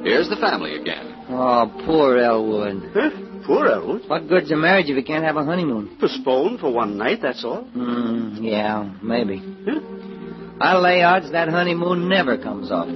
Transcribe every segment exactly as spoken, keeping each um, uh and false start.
Here's the family again. Oh, poor Elwood. Huh? Poor Elwood? What good's a marriage if you can't have a honeymoon? Postponed for one night, that's all. Mm, yeah, maybe. Huh? I'll lay odds that honeymoon never comes off.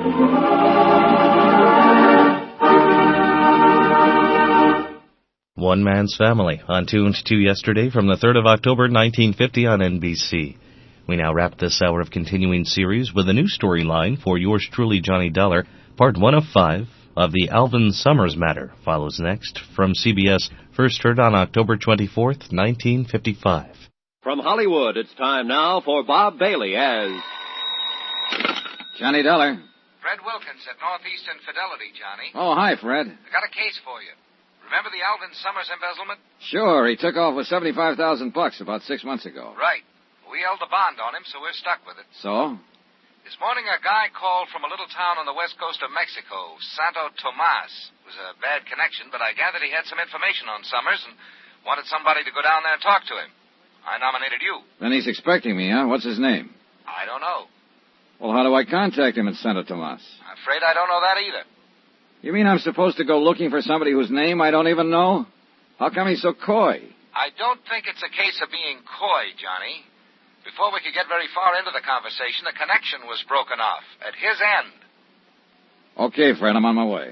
One Man's Family on Tuned to yesterday from the third of October, nineteen fifty on N B C. We now wrap this hour of continuing series with a new storyline for yours truly, Johnny Dollar. Part one of five of the Alvin Summers Matter follows next from C B S, first heard on October twenty-fourth, nineteen fifty-five. From Hollywood, it's time now for Bob Bailey as... Johnny Dollar. Fred Wilkins at Northeastern Fidelity, Johnny. Oh, hi, Fred. I got a case for you. Remember the Alvin Summers embezzlement? Sure, he took off with seventy-five thousand bucks about six months ago. Right. We held the bond on him, so we're stuck with it. So? This morning, a guy called from a little town on the west coast of Mexico, Santo Tomas. It was a bad connection, but I gathered he had some information on Summers and wanted somebody to go down there and talk to him. I nominated you. Then he's expecting me, huh? What's his name? I don't know. Well, how do I contact him in Santo Tomas? I'm afraid I don't know that either. You mean I'm supposed to go looking for somebody whose name I don't even know? How come he's so coy? I don't think it's a case of being coy, Johnny. Before we could get very far into the conversation, the connection was broken off at his end. Okay, Fred, I'm on my way.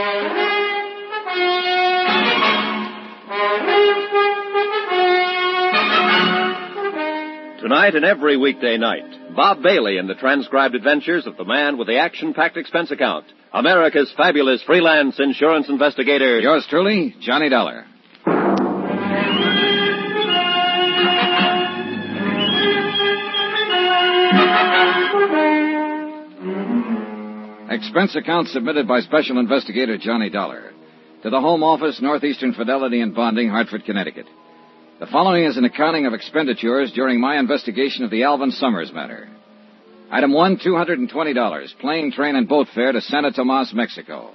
Tonight and every weekday night, Bob Bailey in the transcribed adventures of the man with the action-packed expense account, America's fabulous freelance insurance investigator. Yours truly, Johnny Dollar. Expense account submitted by Special Investigator Johnny Dollar to the Home Office, Northeastern Fidelity and Bonding, Hartford, Connecticut. The following is an accounting of expenditures during my investigation of the Alvin Summers matter. Item one, two hundred twenty dollars, plane, train, and boat fare to Santo Tomas, Mexico.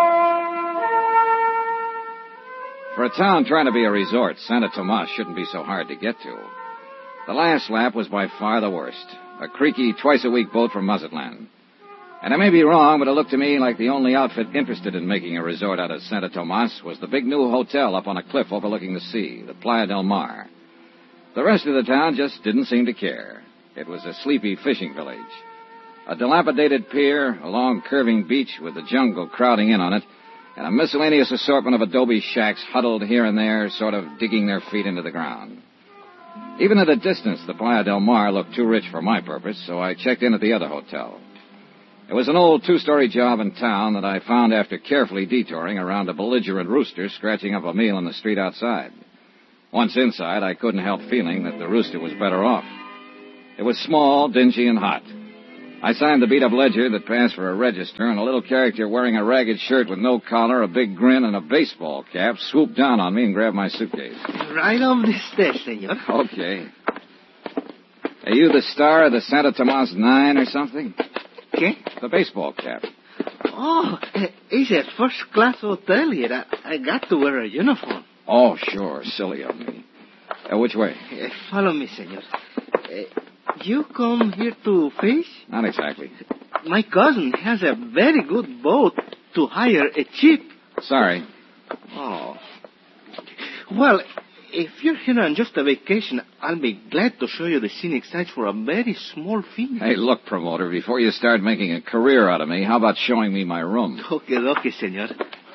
For a town trying to be a resort, Santo Tomas shouldn't be so hard to get to. The last lap was by far the worst. A creaky, twice-a-week boat from Mazatlan. And I may be wrong, but it looked to me like the only outfit interested in making a resort out of Santo Tomas was the big new hotel up on a cliff overlooking the sea, the Playa del Mar. The rest of the town just didn't seem to care. It was a sleepy fishing village. A dilapidated pier, a long curving beach with the jungle crowding in on it, and a miscellaneous assortment of adobe shacks huddled here and there, sort of digging their feet into the ground. Even at a distance, the Playa del Mar looked too rich for my purpose, so I checked in at the other hotel. It was an old two-story job in town that I found after carefully detouring around a belligerent rooster scratching up a meal in the street outside. Once inside, I couldn't help feeling that the rooster was better off. It was small, dingy, and hot. I signed the beat-up ledger that passed for a register, and a little character wearing a ragged shirt with no collar, a big grin, and a baseball cap swooped down on me and grabbed my suitcase. Right over the stairs, senor. Okay. Are you the star of the Santo Tomas Nine or something? ¿Qué? The baseball cap. Oh, it's a first-class hotel here. I, I got to wear a uniform. Oh, sure. Silly of me. Uh, which way? Uh, follow me, senor. Uh, you come here to fish? Not exactly. My cousin has a very good boat to hire a cheap. Sorry. Oh. Well, if you're here on just a vacation, I'll be glad to show you the scenic sights for a very small fee. Hey, look, promoter, before you start making a career out of me, how about showing me my room? Okay, okay, senor.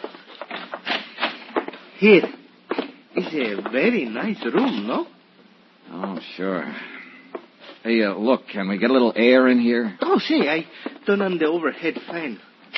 Here. It's a very nice room, no? Oh, sure. Hey, uh, look, can we get a little air in here? Oh, see, I turn on the overhead fan.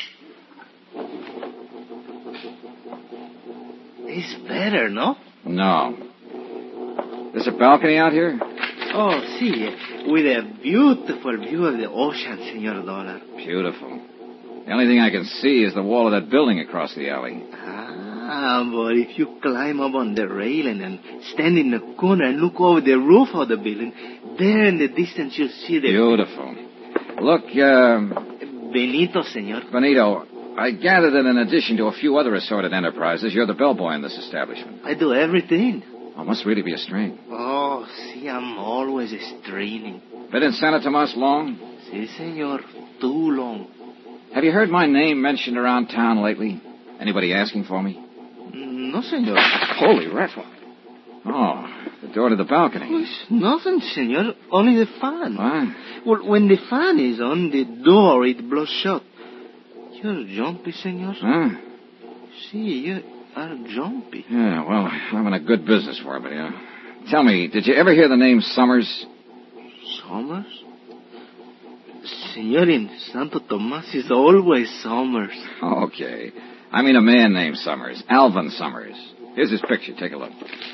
It's better, no? No. There's a balcony out here? Oh, see, with a beautiful view of the ocean, Senor Dollar. Beautiful. The only thing I can see is the wall of that building across the alley. Ah, but if you climb up on the railing and stand in the corner and look over the roof of the building, there in the distance you'll see the... Beautiful. Look, um... Benito, senor. Benito, I gather that in addition to a few other assorted enterprises, you're the bellboy in this establishment. I do everything. Oh, must really be a strain. Oh, see, I'm always straining. Been in Santo Tomas long? Si, senor. Too long. Have you heard my name mentioned around town lately? Anybody asking for me? No, senor. Holy rattle. Oh, the door to the balcony. Oh, it's nothing, senor. Only the fan. What? Well, when the fan is on, the door, it blows shut. You're jumpy, senor. Huh? See, you are jumpy. Yeah, well, I'm in a good business for it, but yeah. Tell me, did you ever hear the name Summers? Summers? Senor, in Santo Tomas is always Summers. Okay. I mean a man named Summers. Alvin Summers. Here's his picture. Take a look.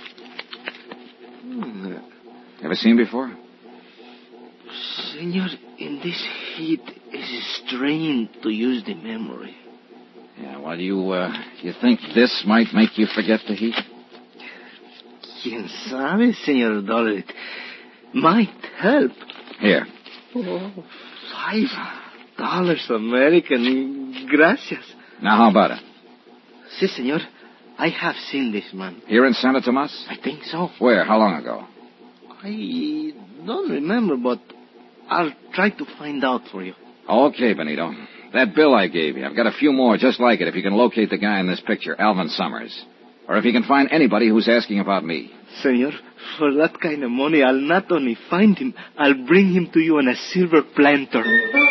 Hmm. Ever seen him before? Senor, in this heat, it's strained to use the memory. Yeah, well, you, uh, you think this might make you forget the heat? Quien sabe, Senor Dollar. It might help. Here. Oh, five dollars American. Gracias. Now, how about it? Si, senor. I have seen this man. Here in Santa Tomas? I think so. Where? How long ago? I don't remember, but I'll try to find out for you. Okay, Benito. That bill I gave you, I've got a few more just like it if you can locate the guy in this picture, Alvin Summers. Or if you can find anybody who's asking about me. Senor, for that kind of money, I'll not only find him, I'll bring him to you on a silver planter.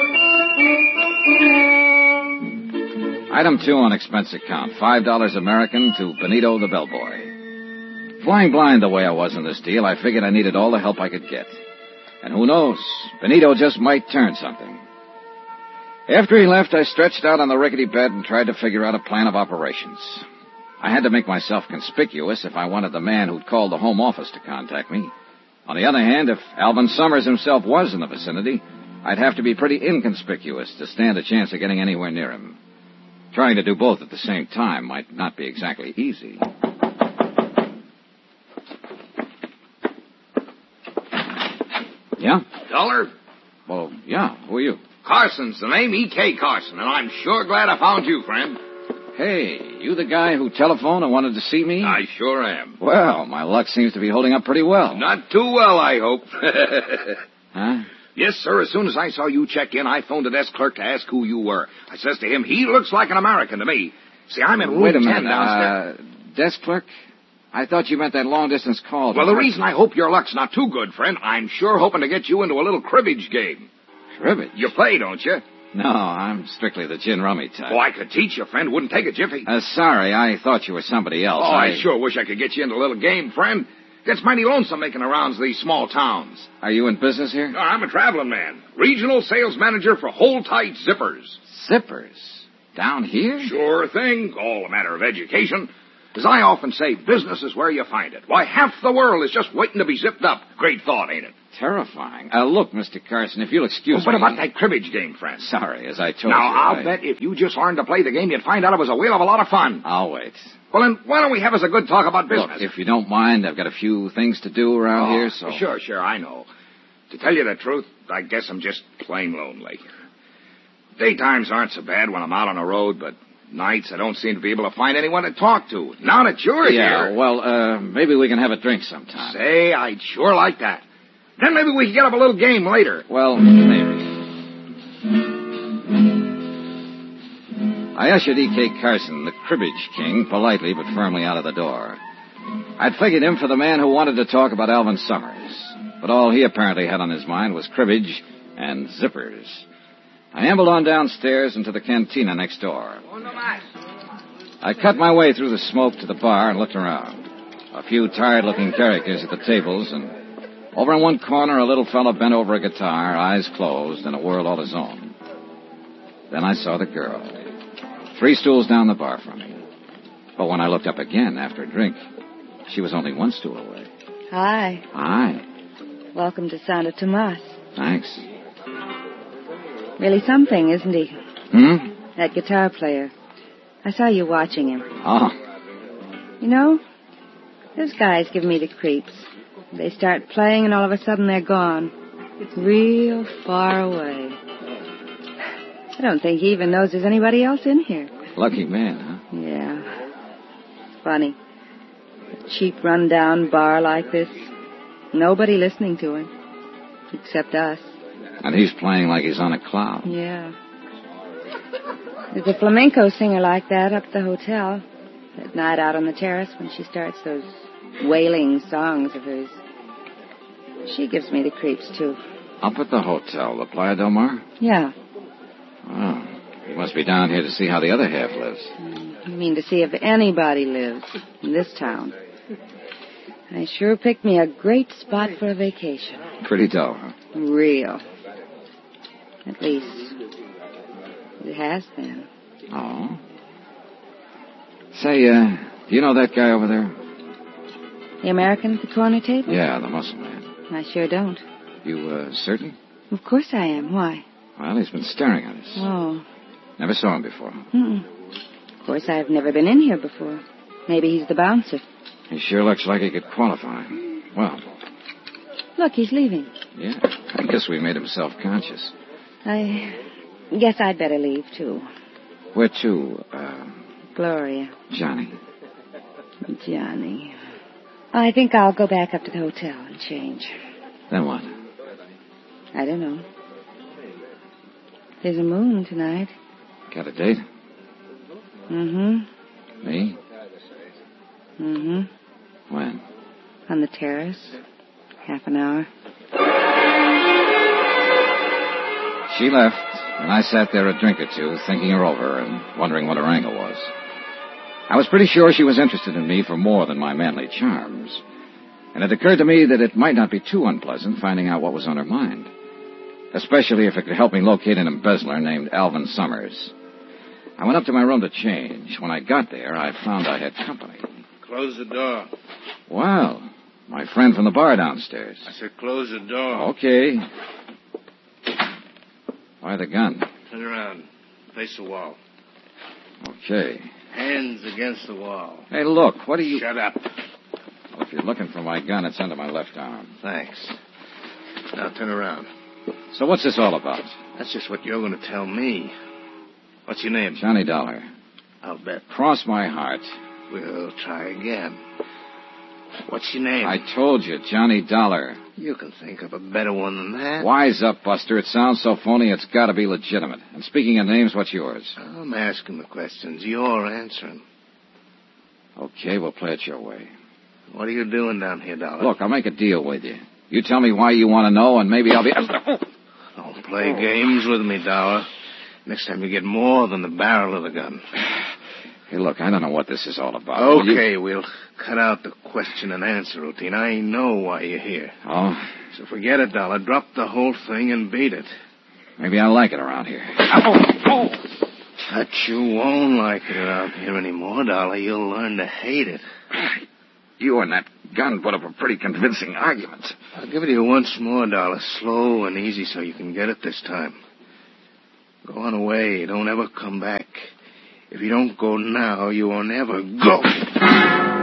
Item two on expense account, five dollars American to Benito the bellboy. Flying blind the way I was in this deal, I figured I needed all the help I could get. And who knows, Benito just might turn something. After he left, I stretched out on the rickety bed and tried to figure out a plan of operations. I had to make myself conspicuous if I wanted the man who'd called the home office to contact me. On the other hand, if Alvin Summers himself was in the vicinity, I'd have to be pretty inconspicuous to stand a chance of getting anywhere near him. Trying to do both at the same time might not be exactly easy. Yeah? Dollar? Well, yeah. Who are you? Carson's the name, E K. Carson, and I'm sure glad I found you, friend. Hey, you the guy who telephoned and wanted to see me? I sure am. Well, my luck seems to be holding up pretty well. Not too well, I hope. Huh? Yes, sir. As soon as I saw you check in, I phoned the desk clerk to ask who you were. I says to him, he looks like an American to me. See, I'm in room Wait a ten minute. downstairs. Uh, desk clerk? I thought you meant that long-distance call. Well, the reason I hope your luck's not too good, friend, I'm sure hoping to get you into a little cribbage game. Cribbage? You play, don't you? No, I'm strictly the gin rummy type. Oh, I could teach you, friend. Wouldn't take a jiffy. Uh, sorry, I thought you were somebody else. Oh, I... I sure wish I could get you into a little game, friend. Gets mighty lonesome making the rounds of these small towns. Are you in business here? No, I'm a traveling man. Regional sales manager for Hold Tight Zippers. Zippers? Down here? Sure thing. All a matter of education. As I often say, business is where you find it. Why, half the world is just waiting to be zipped up. Great thought, ain't it? Terrifying. Uh, look, Mister Carson, if you'll excuse Oh, what me... about that cribbage game, friend? Sorry, as I told Now, you... I'll I... bet if you just learned to play the game, you'd find out it was a whale of a lot of fun. I'll wait. Well, then, why don't we have us a good talk about business? Look, if you don't mind, I've got a few things to do around oh, here, so... Sure, sure, I know. To tell you the truth, I guess I'm just plain lonely. Daytimes aren't so bad when I'm out on the road, but nights I don't seem to be able to find anyone to talk to. Now that you're Yeah, here... well, uh, maybe we can have a drink sometime. Say, I'd sure like that. Then maybe we can get up a little game later. Well, maybe. I ushered E K. Carson, the cribbage king, politely but firmly out of the door. I'd figured him for the man who wanted to talk about Alvin Summers, but all he apparently had on his mind was cribbage and zippers. I ambled on downstairs into the cantina next door. I cut my way through the smoke to the bar and looked around. A few tired-looking characters at the tables, and over in one corner a little fellow bent over a guitar, eyes closed, in a world all his own. Then I saw the girl, three stools down the bar from me. But when I looked up again after a drink, she was only one stool away. Hi. Hi. Welcome to Santa Tomas. Thanks. Really something, isn't he? Hmm? That guitar player. I saw you watching him. Oh. You know, those guys give me the creeps. They start playing and all of a sudden they're gone. It's real far away. I don't think he even knows there's anybody else in here. Lucky man, huh? Yeah. Funny. A cheap run-down bar like this. Nobody listening to him. Except us. And he's playing like he's on a cloud. Yeah. There's a flamenco singer like that up at the hotel. At night out on the terrace when she starts those wailing songs of hers. She gives me the creeps, too. Up at the hotel, the Playa del Mar? Yeah. Oh, you must be down here to see how the other half lives. You mean to see if anybody lives in this town. I sure picked me a great spot for a vacation. Pretty dull, huh? Real. At least, it has been. Oh? Say, uh, do you know that guy over there? The American at the corner table? Yeah, the muscle man. I sure don't. You, uh, certain? Of course I am. Why? Well, he's been staring at us. Oh. Never saw him before. Mm-mm. Of course, I've never been in here before. Maybe he's the bouncer. He sure looks like he could qualify. Well. Look, he's leaving. Yeah, I guess we made him self-conscious. I guess I'd better leave, too. Where to, uh... Gloria. Johnny. Johnny. I think I'll go back up to the hotel and change. Then what? I don't know. There's a moon tonight. Got a date? Mm-hmm. Me? Mm-hmm. When? On the terrace. Half an hour. She left, and I sat there a drink or two, thinking her over and wondering what her angle was. I was pretty sure she was interested in me for more than my manly charms. And it occurred to me that it might not be too unpleasant finding out what was on her mind. Especially if it could help me locate an embezzler named Alvin Summers. I went up to my room to change. When I got there, I found I had company. Close the door. Well, my friend from the bar downstairs. I said close the door. Okay. Why the gun? Turn around. Face the wall. Okay. Hands against the wall. Hey, look, what are you... Shut up. Well, if you're looking for my gun, it's under my left arm. Thanks. Now turn around. So what's this all about? That's just what you're going to tell me. What's your name? Johnny Dollar. I'll bet. Cross my heart. We'll try again. What's your name? I told you, Johnny Dollar. You can think of a better one than that. Wise up, Buster. It sounds so phony, it's got to be legitimate. And speaking of names, what's yours? I'm asking the questions. You're answering. Okay, we'll play it your way. What are you doing down here, Dollar? Look, I'll make a deal with you. You tell me why you want to know, and maybe I'll be... Don't play games with me, Dollar. Next time you get more than the barrel of the gun. Hey, look, I don't know what this is all about. Okay, you... we'll cut out the question and answer routine. I know why you're here. Oh? So forget it, Dollar. Drop the whole thing and beat it. Maybe I like it around here. Oh, oh. But you won't like it around here anymore, Dollar. You'll learn to hate it. You and that gun put up a pretty convincing argument. I'll give it to you once more, Dollar. Slow and easy so you can get it this time. Go on away. Don't ever come back. If you don't go now, you won't ever go.